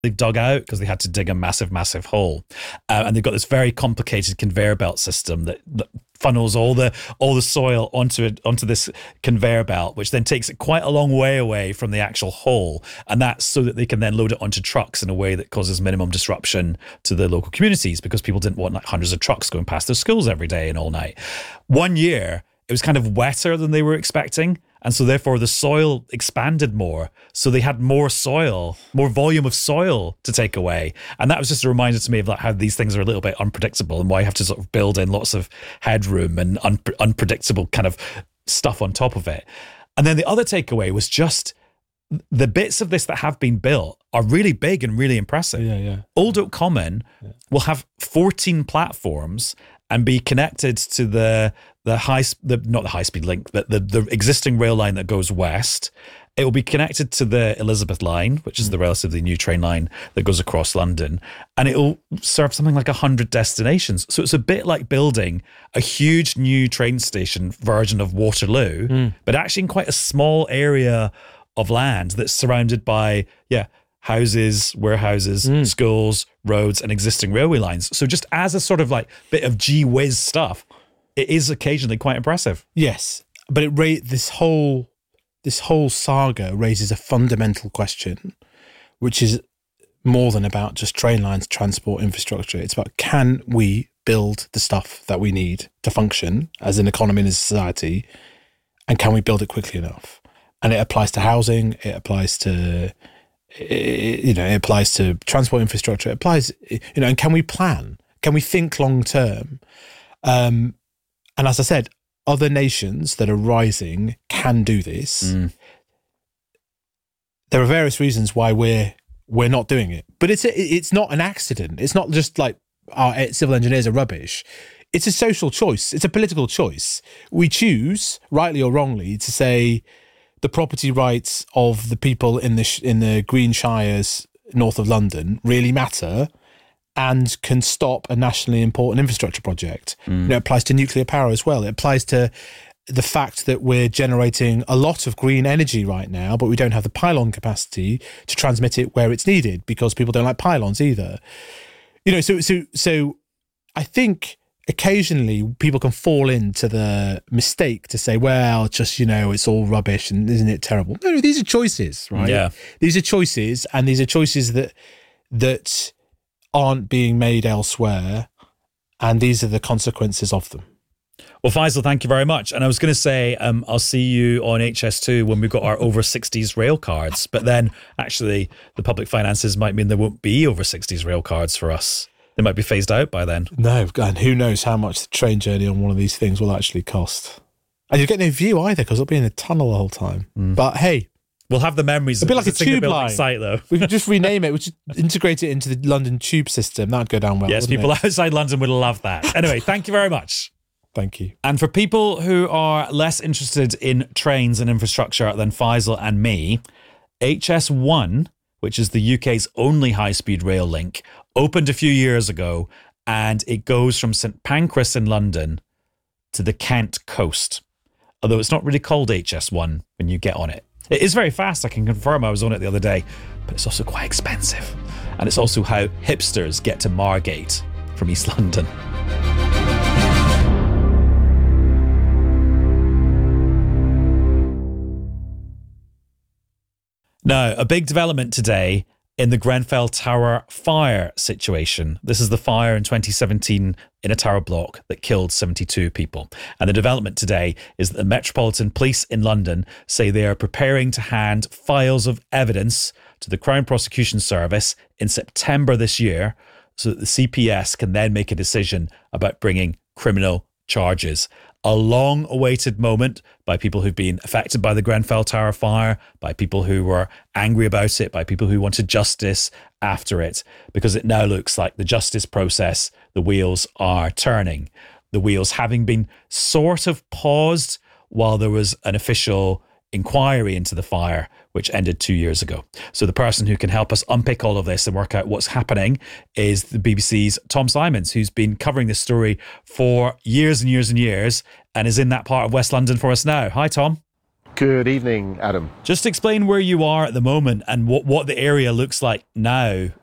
they've dug out because they had to dig a massive hole. And they've got this very complicated conveyor belt system that funnels all the soil onto this conveyor belt, which then takes it quite a long way away from the actual hole. And that's so that they can then load it onto trucks in a way that causes minimum disruption to the local communities, because people didn't want like hundreds of trucks going past their schools every day and all night. 1 year, it was kind of wetter than they were expecting. And so therefore the soil expanded more. So they had more soil, more volume of soil to take away. And that was just a reminder to me of like how these things are a little bit unpredictable and why you have to sort of build in lots of headroom and unpredictable kind of stuff on top of it. And then the other takeaway was just the bits of this that have been built are really big and really impressive. Yeah. Old Oak Common will have 14 platforms and be connected to not the high speed link, but the existing rail line that goes west. It will be connected to the Elizabeth line, which is the relatively new train line that goes across London, and it will serve something like 100 destinations. So it's a bit like building a huge new train station version of Waterloo, but actually in quite a small area of land that's surrounded by houses, warehouses, schools, roads, and existing railway lines. So just as a sort of like bit of gee whiz stuff, it is occasionally quite impressive. Yes, but this whole saga raises a fundamental question, which is more than about just train lines, transport infrastructure. It's about, can we build the stuff that we need to function as an economy and as a society, and can we build it quickly enough? And it applies to housing, it applies to it applies to transport infrastructure, it applies, and can we plan? Can we think long term? And as I said, other nations that are rising can do this. There are various reasons why we're not doing it, but it's not an accident. It's not just like our civil engineers are rubbish. It's a social choice. It's a political choice. We choose, rightly or wrongly, to say the property rights of the people in the Green Shires north of London really matter and can stop a nationally important infrastructure project. It applies to nuclear power as well. It applies to the fact that we're generating a lot of green energy right now, but we don't have the pylon capacity to transmit it where it's needed because people don't like pylons either. So I think occasionally people can fall into the mistake to say, well, just, it's all rubbish and isn't it terrible? No, these are choices, right? Yeah. These are choices, and these are choices that aren't being made elsewhere, and these are the consequences of them. Well, Faisal, thank you very much. And I was going to say, I'll see you on HS2 when we've got our over 60s rail cards. But then actually the public finances might mean there won't be over 60s rail cards for us. They might be phased out by then. No, and who knows how much the train journey on one of these things will actually cost. And you get no view either because it'll be in a tunnel the whole time. But hey, we'll have the memories. It'll be like a tube line site, though. We could just rename it. We should integrate it into the London tube system. That'd go down well. Yes, people outside London would love that. Anyway, thank you very much. Thank you. And for people who are less interested in trains and infrastructure than Faisal and me, HS1, which is the UK's only high-speed rail link, opened a few years ago, and it goes from St Pancras in London to the Kent coast. Although it's not really called HS1 when you get on it. It is very fast, I can confirm. I was on it the other day, but it's also quite expensive. And it's also how hipsters get to Margate from East London. Now, a big development today in the Grenfell Tower fire situation. This is the fire in 2017 in a tower block that killed 72 people. And the development today is that the Metropolitan Police in London say they are preparing to hand files of evidence to the Crown Prosecution Service in September this year so that the CPS can then make a decision about bringing criminal charges. A long-awaited moment by people who've been affected by the Grenfell Tower fire, by people who were angry about it, by people who wanted justice after it, because it now looks like the justice process, the wheels are turning. The wheels having been sort of paused while there was an official inquiry into the fire, which ended 2 years ago. So the person who can help us unpick all of this and work out what's happening is the BBC's Tom Simons, who's been covering this story for years and years and years and is in that part of West London for us now. Hi, Tom. Good evening, Adam. Just explain where you are at the moment and what the area looks like now